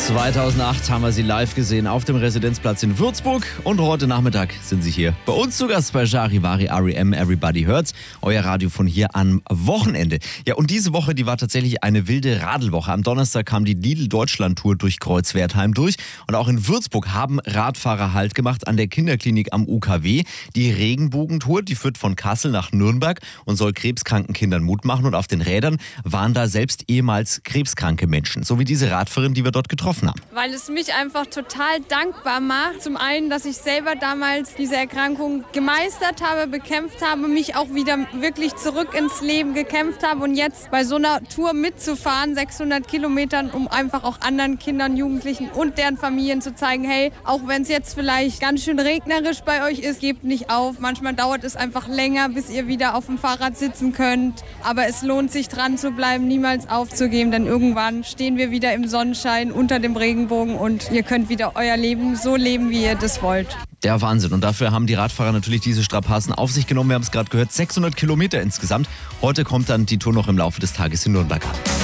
2008 haben wir sie live gesehen auf dem Residenzplatz in Würzburg und heute Nachmittag sind sie hier bei uns zu Gast bei Charivari R.E.M. Everybody Hurts, euer Radio von hier am Wochenende. Ja, und diese Woche, die war tatsächlich eine wilde Radelwoche. Am Donnerstag kam die Lidl-Deutschland-Tour durch Kreuzwertheim durch und auch in Würzburg haben Radfahrer Halt gemacht an der Kinderklinik am UKW. Die Regenbogentour, die führt von Kassel nach Nürnberg und soll krebskranken Kindern Mut machen und auf den Rädern waren da selbst ehemals krebskranke Menschen, so wie diese Radfahrerin, die wir dort getroffen haben. Weil es mich einfach total dankbar macht. Zum einen, dass ich selber damals diese Erkrankung gemeistert habe, bekämpft habe, mich auch wieder wirklich zurück ins Leben gekämpft habe und jetzt bei so einer Tour mitzufahren, 600 Kilometern, um einfach auch anderen Kindern, Jugendlichen und deren Familien zu zeigen, hey, auch wenn es jetzt vielleicht ganz schön regnerisch bei euch ist, gebt nicht auf. Manchmal dauert es einfach länger, bis ihr wieder auf dem Fahrrad sitzen könnt. Aber es lohnt sich dran zu bleiben, niemals aufzugeben, denn irgendwann stehen wir wieder im Sonnenschein unter dem Regenbogen und ihr könnt wieder euer Leben so leben, wie ihr das wollt. Der Wahnsinn. Und dafür haben die Radfahrer natürlich diese Strapazen auf sich genommen. Wir haben es gerade gehört, 600 Kilometer insgesamt. Heute kommt dann die Tour noch im Laufe des Tages in Nürnberg an.